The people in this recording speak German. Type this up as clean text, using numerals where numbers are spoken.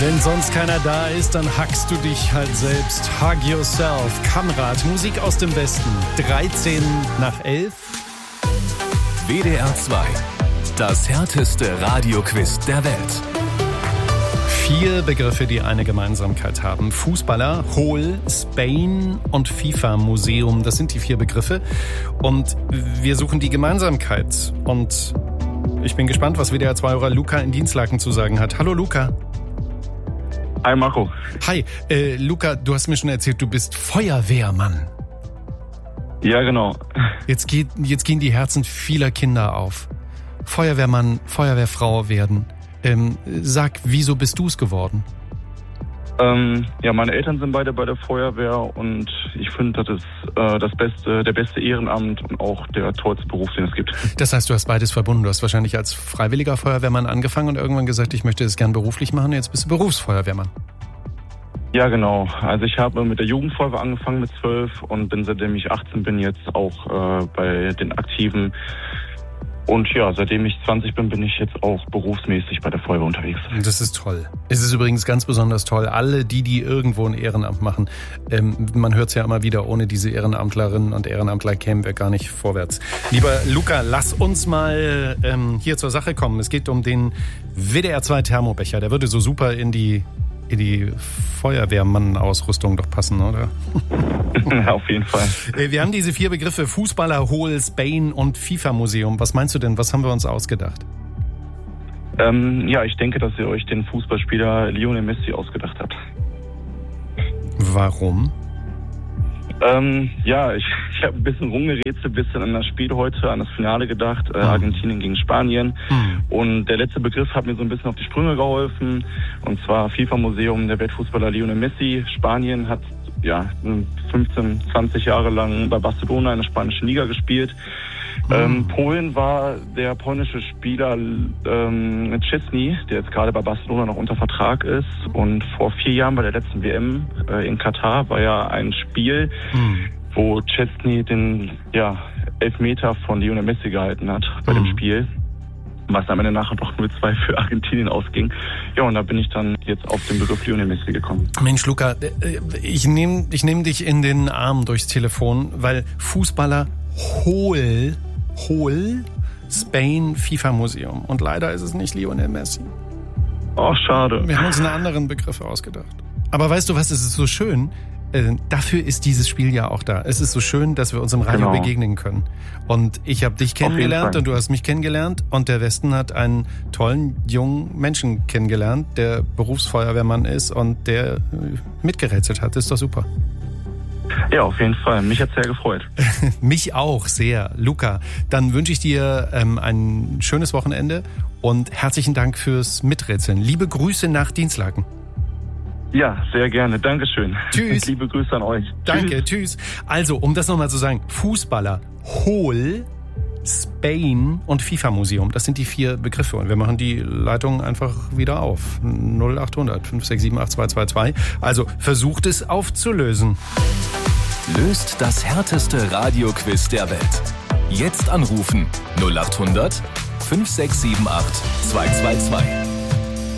Wenn sonst keiner da ist, dann hackst du dich halt selbst. Hug yourself. Kamrat, Musik aus dem Westen. 11:13. WDR 2. Das härteste Radioquiz der Welt. 4 Begriffe, die eine Gemeinsamkeit haben. Fußballer, Hol, Spain und FIFA-Museum. Das sind die 4 Begriffe. Und wir suchen die Gemeinsamkeit. Und ich bin gespannt, was WDR 2-Hörer Luca in Dienstlaken zu sagen hat. Hallo Luca. Hi Marco. Hi, Luca, du hast mir schon erzählt, du bist Feuerwehrmann. Ja, genau. Jetzt gehen die Herzen vieler Kinder auf. Feuerwehrmann, Feuerwehrfrau werden. Sag, wieso bist du es geworden? Ja, meine Eltern sind beide bei der Feuerwehr und ich finde, das ist der beste Ehrenamt und auch der tollste Beruf, den es gibt. Das heißt, du hast beides verbunden. Du hast wahrscheinlich als freiwilliger Feuerwehrmann angefangen und irgendwann gesagt, ich möchte es gern beruflich machen. Jetzt bist du Berufsfeuerwehrmann. Ja, genau. Also ich habe mit der Jugendfeuerwehr angefangen mit 12 und bin, seitdem ich 18 bin, jetzt auch bei den Aktiven. Und ja, seitdem ich 20 bin, bin ich jetzt auch berufsmäßig bei der Feuerwehr unterwegs. Das ist toll. Es ist übrigens ganz besonders toll. Alle, die irgendwo ein Ehrenamt machen, man hört es ja immer wieder, ohne diese Ehrenamtlerinnen und Ehrenamtler kämen wir gar nicht vorwärts. Lieber Luca, lass uns mal hier zur Sache kommen. Es geht um den WDR 2 Thermobecher. Der würde so super in die Feuerwehrmann-Ausrüstung doch passen, oder? Auf jeden Fall. Wir haben diese 4 Begriffe: Fußballer, Hol, Spain und FIFA-Museum. Was meinst du denn? Was haben wir uns ausgedacht? Ja, ich denke, dass ihr euch den Fußballspieler Lionel Messi ausgedacht habt. Warum? Ja, ich habe ein bisschen rumgerätselt, ein bisschen an das Spiel heute, an das Finale gedacht, Argentinien gegen Spanien. Und der letzte Begriff hat mir so ein bisschen auf die Sprünge geholfen. Und zwar FIFA-Museum, der Weltfußballer Lionel Messi. Spanien hat 15, 20 Jahre lang bei Barcelona in der spanischen Liga gespielt. Polen war der polnische Spieler Szczesny, der jetzt gerade bei Barcelona noch unter Vertrag ist. Und vor 4 Jahren bei der letzten WM in Katar war ja ein Spiel, wo Szczesny den Elfmeter von Lionel Messi gehalten hat bei dem Spiel. Was am Ende nachher doch 0-2 für Argentinien ausging. Ja, und da bin ich dann jetzt auf den Begriff Lionel Messi gekommen. Mensch, Luca, ich nehm dich in den Arm durchs Telefon, weil Fußballer Hol, Spain, FIFA-Museum. Und leider ist es nicht Lionel Messi. Oh, schade. Wir haben uns einen anderen Begriff ausgedacht. Aber weißt du was, es ist so schön, dafür ist dieses Spiel ja auch da. Es ist so schön, dass wir uns im Radio begegnen können. Und ich habe dich kennengelernt und du hast mich kennengelernt und der Westen hat einen tollen, jungen Menschen kennengelernt, der Berufsfeuerwehrmann ist und der mitgerätselt hat. Das ist doch super. Ja, auf jeden Fall. Mich hat's sehr gefreut. Mich auch sehr. Luca, dann wünsche ich dir ein schönes Wochenende und herzlichen Dank fürs Miträtseln. Liebe Grüße nach Dienstlaken. Ja, sehr gerne. Dankeschön. Tschüss. Liebe Grüße an euch. Danke, tschüss. Also, um das nochmal zu sagen, Fußballer, Hol, Spain und FIFA-Museum. Das sind die 4 Begriffe. Und wir machen die Leitung einfach wieder auf. 0800 567 8222. Also, versucht es aufzulösen. Löst das härteste Radioquiz der Welt. Jetzt anrufen 0800 567 8222.